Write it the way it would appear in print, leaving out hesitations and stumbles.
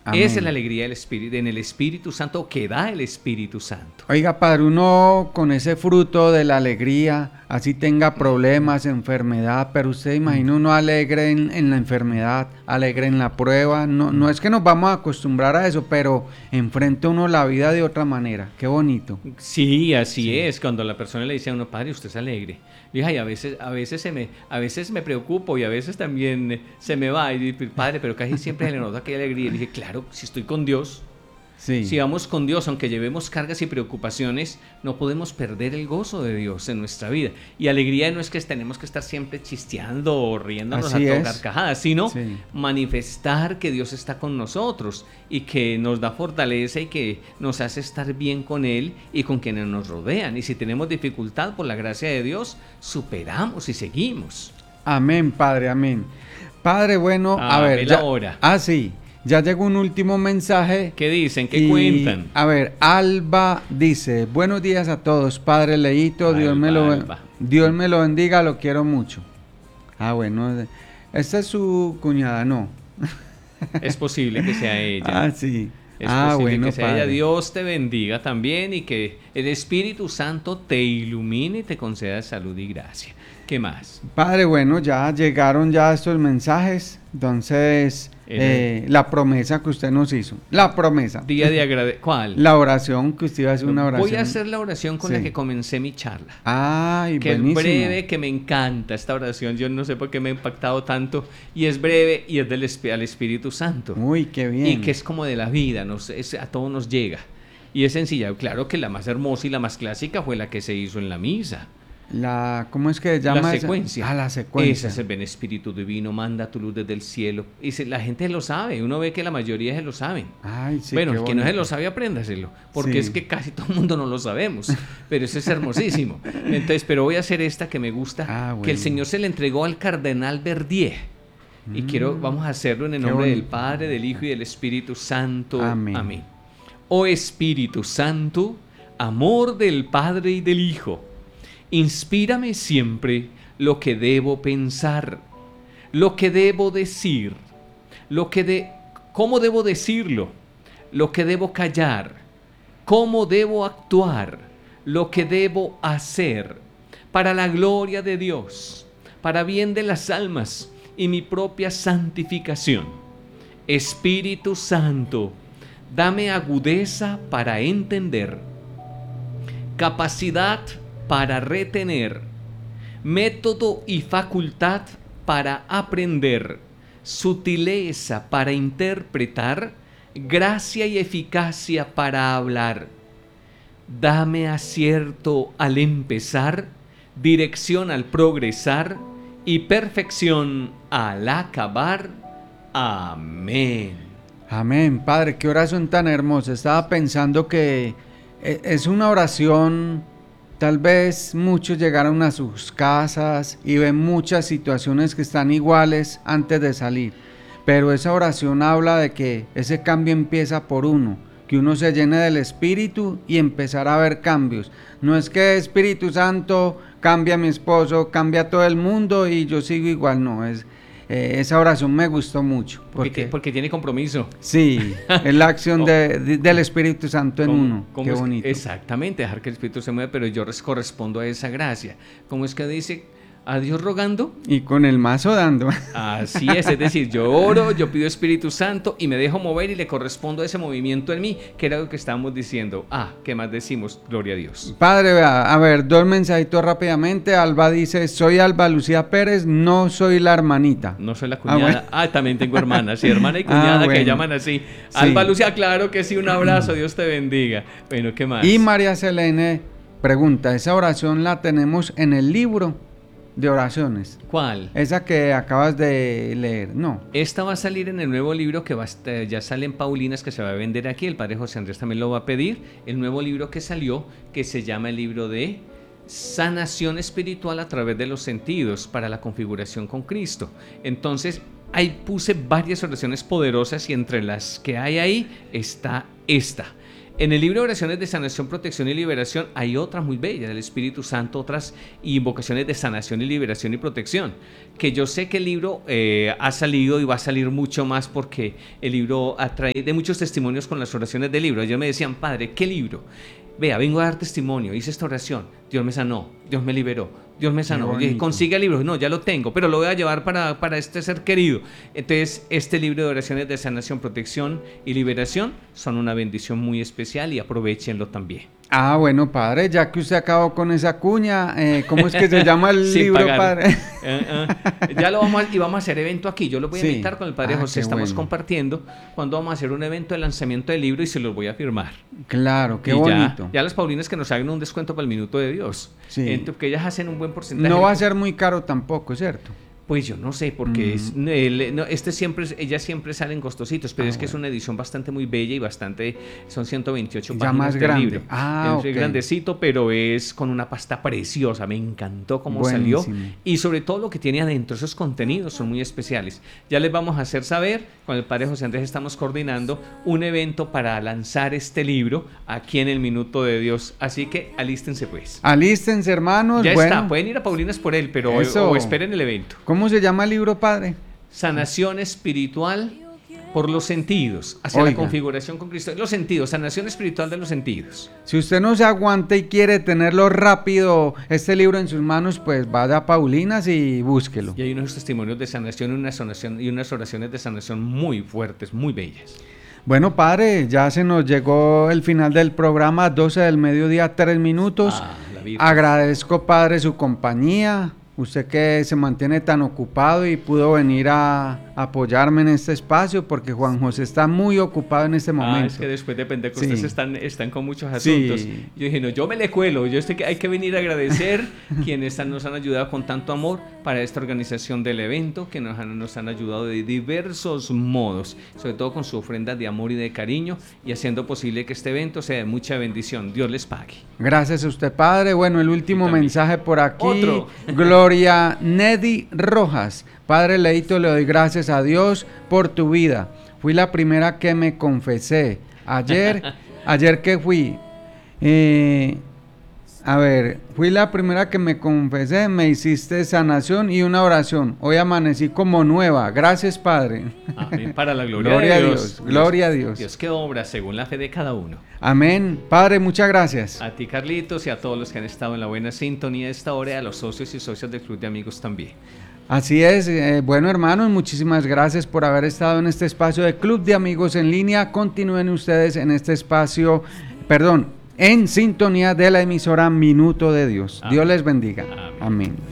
Esa es Amén. la alegría del Espíritu, en el Espíritu Santo que da el Espíritu Santo. Oiga, Padre, uno con ese fruto de la alegría, así tenga problemas, enfermedad, pero usted imagina uno alegre en la enfermedad, alegre en la prueba. No, no es que nos vamos a acostumbrar a eso, pero enfrenta uno la vida de otra manera. Qué bonito. Sí, así Sí. es. Cuando la persona le dice a uno, padre, usted es alegre. Y ay, a veces me preocupo y a veces también se me va. Y digo, padre, pero casi siempre se le nota que hay alegría. Y dije, claro, si estoy con Dios, si Sí. vamos con Dios, aunque llevemos cargas y preocupaciones, no podemos perder el gozo de Dios en nuestra vida. Y alegría no es que tenemos que estar siempre chisteando o riéndonos Así a es. carcajadas, sino Sí. manifestar que Dios está con nosotros y que nos da fortaleza y que nos hace estar bien con Él y con quienes nos rodean. Y si tenemos dificultad, por la gracia de Dios, superamos y seguimos. Amén, Padre, amén. Padre, bueno, a ver, Ve ya. la hora. Sí, ya llegó un último mensaje. ¿Qué dicen? ¿Qué Y, cuentan? a ver, Alba dice, buenos días a todos, Padre Leito, Alba. Dios me lo bendiga, lo quiero mucho. Bueno, esta es su cuñada, no. Es posible que sea ella. Sí. Es posible Bueno, que sea ella. Padre. Dios te bendiga también y que el Espíritu Santo te ilumine y te conceda salud y gracia. ¿Qué más? Padre, bueno, ya llegaron ya estos mensajes, entonces la promesa que usted nos hizo, la promesa, Día de agradecimiento. ¿Cuál? la oración que usted iba a hacer una oración. Voy a hacer la oración con la Sí. que comencé mi charla. Ay, Que buenísimo. es breve, que me encanta esta oración. Yo no sé por qué me ha impactado tanto. Y es breve y es al Espíritu Santo. Uy, qué bien. Y que es como de la vida, a todos nos llega. Y es sencilla. Claro que la más hermosa y la más clásica fue la que se hizo en la misa. ¿Cómo es que se llama La esa? secuencia. La secuencia. Ese es el ven Espíritu Divino, manda tu luz desde el cielo. Y la gente lo sabe, uno ve que la mayoría se lo saben. Ay, sí, Bueno, qué el que no se bonito. lo sabe, apréndaselo, porque Sí. es que casi todo el mundo no lo sabemos, pero eso es hermosísimo. Entonces, pero voy a hacer esta que me gusta, Bueno. que el Señor se le entregó al cardenal Verdier. Y vamos a hacerlo en el Qué nombre del bonito. Padre, del Hijo y del Espíritu Santo. Amén. Amén. Oh Espíritu Santo, amor del Padre y del Hijo, inspírame siempre lo que debo pensar, lo que debo decir, cómo debo decirlo, lo que debo callar, cómo debo actuar, lo que debo hacer, para la gloria de Dios, para bien de las almas y mi propia santificación. Espíritu Santo, dame agudeza para entender, capacidad para retener, método y facultad para aprender, sutileza para interpretar, gracia y eficacia para hablar. Dame acierto al empezar, dirección al progresar y perfección al acabar. Amén. Amén, Padre, qué oración tan hermosa. Estaba pensando que es una oración, tal vez muchos llegaron a sus casas y ven muchas situaciones que están iguales antes de salir, pero esa oración habla de que ese cambio empieza por uno, que uno se llene del Espíritu y empezar a ver cambios. No es que Espíritu Santo cambia a mi esposo, cambia a todo el mundo y yo sigo igual, no, esa oración me gustó mucho. Porque tiene compromiso. Sí, es la acción del Espíritu Santo en uno. Qué bonito. Exactamente, dejar que el Espíritu se mueva, pero yo correspondo a esa gracia. ¿Cómo es que dice? A Dios rogando. Y con el mazo dando. Así es decir, yo oro, yo pido Espíritu Santo y me dejo mover y le correspondo a ese movimiento en mí, que era lo que estábamos diciendo. ¿Qué más decimos? Gloria a Dios. Padre, a ver, dos mensajitos rápidamente. Alba dice, soy Alba Lucía Pérez, no soy la hermanita. No soy la cuñada. Bueno. También tengo hermanas, sí, hermana y cuñada bueno. que llaman así. Sí. Alba Lucía, claro que sí, un abrazo, Dios te bendiga. Bueno, ¿qué más? Y María Selene pregunta, ¿esa oración la tenemos en el libro de oraciones? ¿Cuál? Esa que acabas de leer, no. Esta va a salir en el nuevo libro que ya sale en Paulinas, que se va a vender aquí. El padre José Andrés también lo va a pedir. El nuevo libro que salió, que se llama el libro de Sanación Espiritual a través de los sentidos para la configuración con Cristo. Entonces, ahí puse varias oraciones poderosas y entre las que hay ahí está esta. En el libro de oraciones de sanación, protección y liberación hay otra muy bella del Espíritu Santo, otras invocaciones de sanación y liberación y protección, que yo sé que el libro ha salido y va a salir mucho más porque el libro atrae de muchos testimonios con las oraciones del libro. Ellos me decían, padre, ¿qué libro? Vea, vengo a dar testimonio, hice esta oración, Dios me sanó, Dios me liberó, Dios me sanó. Yo dije, consigue el libro, no, ya lo tengo, pero lo voy a llevar para este ser querido. Entonces, este libro de oraciones de sanación, protección y liberación son una bendición muy especial y aprovechenlo también. Ah, bueno, padre, ya que usted acabó con esa cuña, ¿cómo es que se llama el libro, pagar. Padre? Ya lo vamos a hacer evento aquí. Yo lo voy a invitar con el padre José. Estamos compartiendo cuando vamos a hacer un evento de lanzamiento del libro y se los voy a firmar. Claro, qué bonito. Ya las Paulinas que nos hagan un descuento para el minuto de Dios. Sí. Porque ellas hacen un buen porcentaje. No va a ser muy caro tampoco, ¿cierto? Pues yo no sé, porque ellas siempre salen costositos, pero es que es una edición bastante muy bella y son 128 páginas más grande. Libro. Es grandecito, pero es con una pasta preciosa, me encantó cómo salió y sobre todo lo que tiene adentro, esos contenidos son muy especiales. Ya les vamos a hacer saber, con el padre José Andrés estamos coordinando un evento para lanzar este libro aquí en el Minuto de Dios, así que alístense pues. Alístense, hermanos. Ya está, pueden ir a Paulinas por él, pero o esperen el evento. ¿Cómo se llama el libro, padre? Sanación espiritual por los sentidos, hacia la configuración con Cristo. Los sentidos, sanación espiritual de los sentidos. Si usted no se aguanta y quiere tenerlo rápido, este libro en sus manos, pues vaya a Paulinas y búsquelo. Y hay unos testimonios de sanación y unas oraciones de sanación muy fuertes, muy bellas. Bueno, padre, ya se nos llegó el final del programa, 12 del mediodía, 3 minutos. Agradezco, padre, su compañía. Usted que se mantiene tan ocupado y pudo venir a apoyarme en este espacio porque Juan José está muy ocupado en este momento. Es que después de Pentecostés están con muchos asuntos. Sí. Yo dije, no, yo me le cuelo. Hay que venir a agradecer quienes nos han ayudado con tanto amor para esta organización del evento, que nos han ayudado de diversos modos, sobre todo con su ofrenda de amor y de cariño y haciendo posible que este evento sea de mucha bendición. Dios les pague. Gracias a usted, padre. Bueno, el último mensaje por aquí. Otro. Gloria Nedi Rojas. Padre Leito, le doy gracias a Dios por tu vida. Fui la primera que me confesé. Ayer que fui, fui la primera que me confesé, me hiciste sanación y una oración. Hoy amanecí como nueva. Gracias, Padre. Amén. Para la gloria de Dios. Gloria a Dios. Dios que obra según la fe de cada uno. Amén. Padre, muchas gracias. A ti, Carlitos, y a todos los que han estado en la buena sintonía de esta hora, y a los socios y socias del Club de Amigos también. Así es, bueno, hermanos, muchísimas gracias por haber estado en este espacio de Club de Amigos en línea. Continúen ustedes en este espacio, en sintonía de la emisora Minuto de Dios. Amén. Dios les bendiga. Amén.